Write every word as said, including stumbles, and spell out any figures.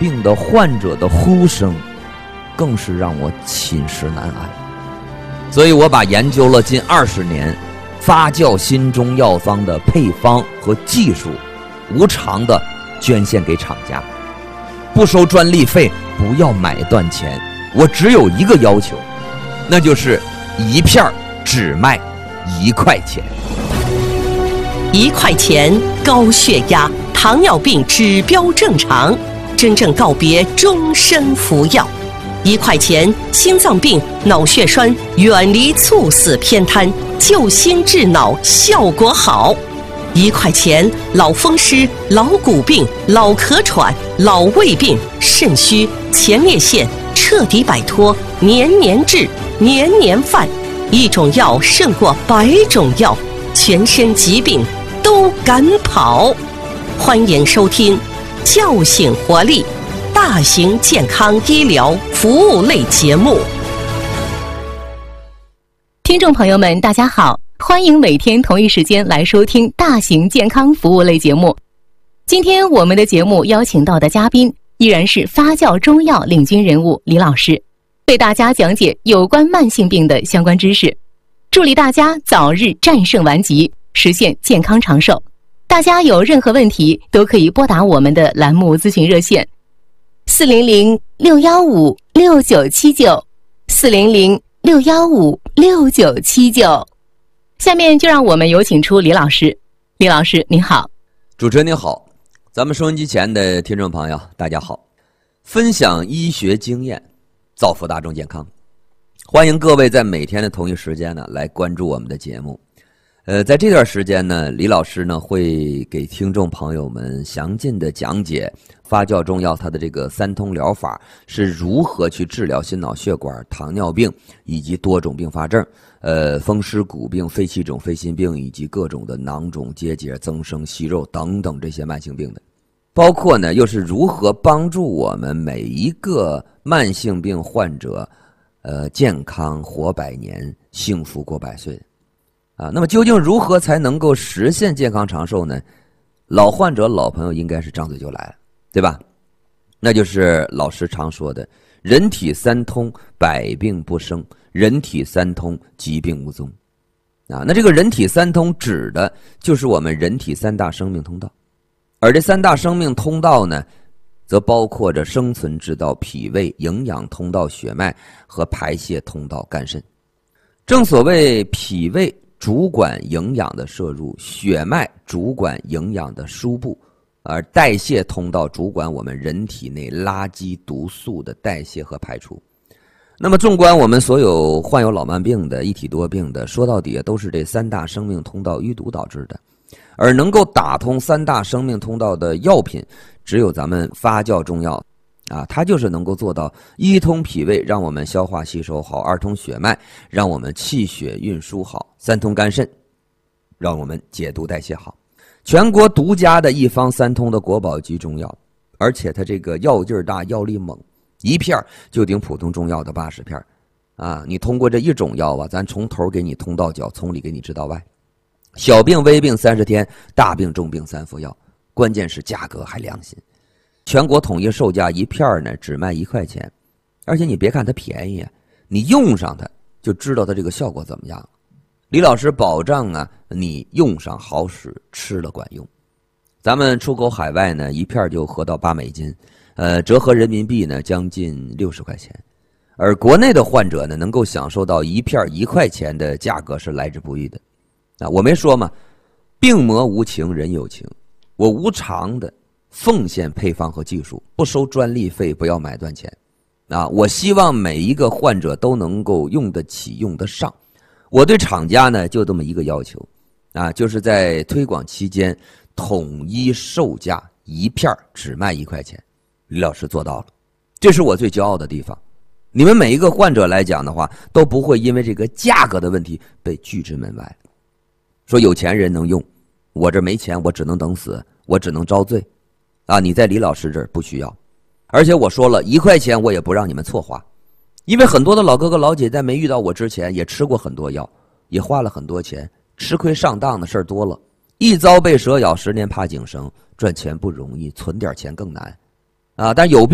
病的患者的呼声，更是让我寝食难安。所以我把研究了近二十年发酵新中药方的配方和技术，无偿的捐献给厂家，不收专利费，不要买断钱。我只有一个要求，那就是一片只卖一块钱。 一块钱，高血压、糖尿病指标正常，真正告别终身服药。一块钱，心脏病、脑血栓远离猝死偏瘫，救心治脑效果好。一块钱，老风湿、老骨病、老咳喘、老胃病、肾虚、前列腺彻底摆脱，年年治，年年犯。一种药胜过百种药，全身疾病都敢跑。欢迎收听叫醒活力大型健康医疗服务类节目。 听众朋友们大家好，欢迎每天同一时间来收听大型健康服务类节目。今天我们的节目邀请到的嘉宾依然是发酵中药领军人物李老师，为大家讲解有关慢性病的相关知识，助力大家早日战胜顽疾，实现健康长寿。大家有任何问题都可以拨打我们的栏目咨询热线四零零六一五六九七九 四零零六一五六九七九。下面就让我们有请出李老师。李老师您好。 主持人您好，咱们收音机前的听众朋友大家好。分享医学经验，造福大众健康，欢迎各位在每天的同一时间呢来关注我们的节目。呃，在这段时间呢，李老师呢会给听众朋友们详尽的讲解发酵中药它的这个三通疗法是如何去治疗心脑血管、糖尿病以及多种并发症，呃，风湿骨病、肺气肿、肺心病以及各种的囊肿结节、增生息肉等等这些慢性病的，包括呢又是如何帮助我们每一个慢性病患者，呃，健康活百年，幸福过百岁。啊，那么究竟如何才能够实现健康长寿呢？老患者、老朋友应该是张嘴就来了，对吧？那就是老师常说的人体三通，百病不生，人体三通，疾病无踪。啊，那这个人体三通指的就是我们人体三大生命通道，而这三大生命通道呢，则包括着生存之道脾胃、营养通道血脉和排泄通道肝肾。正所谓脾胃主管营养的摄入，血脉主管营养的输布，而代谢通道主管我们人体内垃圾毒素的代谢和排出。那么纵观我们所有患有老慢病的、一体多病的，说到底都是这三大生命通道淤堵导致的。而能够打通三大生命通道的药品，只有咱们发酵中药啊，它就是能够做到一通脾胃，让我们消化吸收好；二通血脉，让我们气血运输好；三通肝肾，让我们解毒代谢好。全国独家的一方三通的国宝级中药，而且它这个药劲儿大，药力猛，一片就顶普通中药的八十片啊！你通过这一种药啊，咱从头给你通到脚，从里给你治到外。小病微病三十天，大病重病三服药，关键是价格还良心。全国统一售价一片呢，只卖一块钱，而且你别看它便宜啊，你用上它就知道它这个效果怎么样。李老师保障啊，你用上好使，吃了管用。咱们出口海外呢，一片就合到八美金，呃，折合人民币呢将近六十块钱，而国内的患者呢，能够享受到一片一块钱的价格是来之不易的。啊，我没说嘛，病魔无情，人有情，我无偿的奉献配方和技术，不收专利费，不要买断钱。啊，我希望每一个患者都能够用得起，用得上。我对厂家呢就这么一个要求，啊，就是在推广期间统一售价一片只卖一块钱。李老师做到了，这是我最骄傲的地方。你们每一个患者来讲的话，都不会因为这个价格的问题被拒之门外。说有钱人能用，我这没钱，我只能等死，我只能遭罪。啊，你在李老师这儿不需要。而且我说了，一块钱我也不让你们错花。因为很多的老哥哥老姐在没遇到我之前也吃过很多药，也花了很多钱，吃亏上当的事儿多了。一遭被蛇咬，十年怕井绳，赚钱不容易，存点钱更难。啊，但有